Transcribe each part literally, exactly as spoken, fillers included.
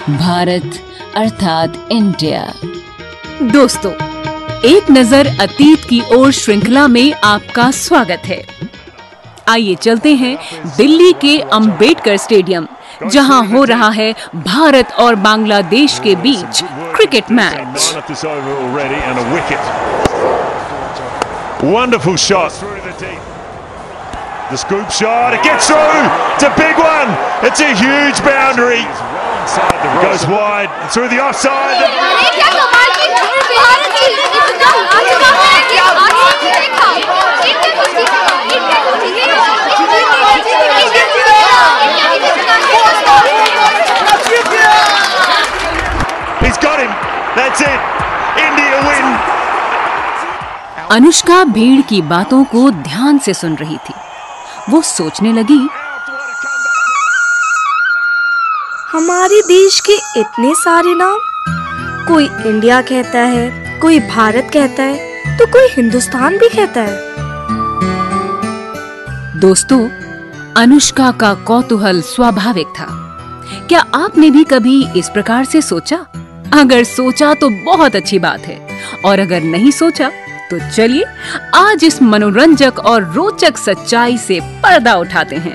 भारत अर्थात इंडिया। दोस्तों, एक नजर अतीत की ओर श्रृंखला में आपका स्वागत है। आइए चलते हैं दिल्ली के अंबेडकर स्टेडियम, जहां हो रहा है भारत और बांग्लादेश के बीच cricket match. Wonderful shot through the deep. The scoop shot, it gets through. It's a big one. It's a huge boundary. It goes wide through the offside. He's got him. That's it. India win. Anushka भीड़ की बातों को ध्यान से सुन रही थी। वो सोचने लगी, हमारे देश के इतने सारे नाम, कोई इंडिया कहता है, कोई भारत कहता है, तो कोई हिंदुस्तान भी कहता है। दोस्तों, अनुष्का का कौतूहल स्वाभाविक था। क्या आपने भी कभी इस प्रकार से सोचा? अगर सोचा तो बहुत अच्छी बात है, और अगर नहीं सोचा तो चलिए आज इस मनोरंजक और रोचक सच्चाई से पर्दा उठाते हैं।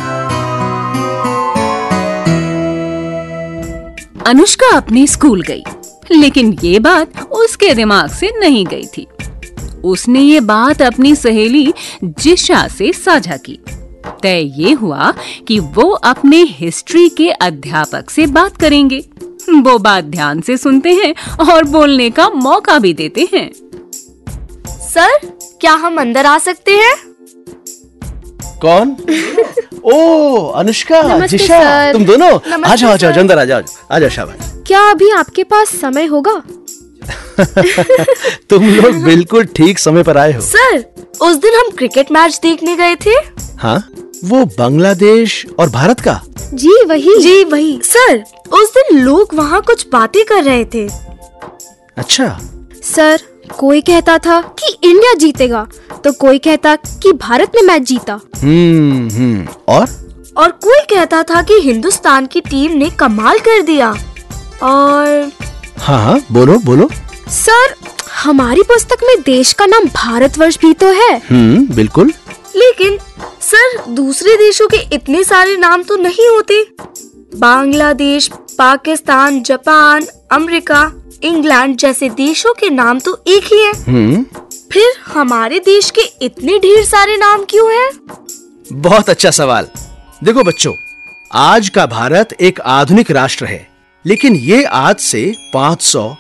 अनुष्का अपने स्कूल गई, लेकिन ये बात उसके दिमाग से नहीं गई थी। उसने ये बात अपनी सहेली जिशा से साझा की। तय ये हुआ कि वो अपने हिस्ट्री के अध्यापक से बात करेंगे। वो बात ध्यान से सुनते हैं और बोलने का मौका भी देते हैं। सर, क्या हम अंदर आ सकते हैं? कौन? ओ, अनुष्का, जिशा, तुम दोनों आ जाओ, आ जाओ, अंदर आ जाओ, आ जाओ, शाबाश। क्या अभी आपके पास समय होगा? तुम लोग बिल्कुल ठीक समय पर आए हो। सर, उस दिन हम क्रिकेट मैच देखने गए थे। हाँ, वो बांग्लादेश और भारत का? जी वही जी वही सर, उस दिन लोग वहाँ कुछ बातें कर रहे थे। अच्छा सर, कोई कहता था कि इंडिया जीतेगा, तो कोई कहता कि भारत ने मैच जीता। हम्म हम्म और और कोई कहता था कि हिंदुस्तान की टीम ने कमाल कर दिया। और हाँ हाँ बोलो बोलो। सर, हमारी पुस्तक में देश का नाम भारतवर्ष भी तो है। हम्म बिल्कुल। लेकिन सर, दूसरे देशों के इतने सारे नाम तो नहीं होते। Bangladesh, Pakistan, Japan, America, England जैसे देशों के नाम तो एक ही है। हम्म फिर हमारे देश के इतने ढेर सारे नाम क्यों हैं? बहुत अच्छा सवाल। देखो बच्चों, आज का भारत एक आधुनिक राष्ट्र है, लेकिन ये आज से पाँच सौ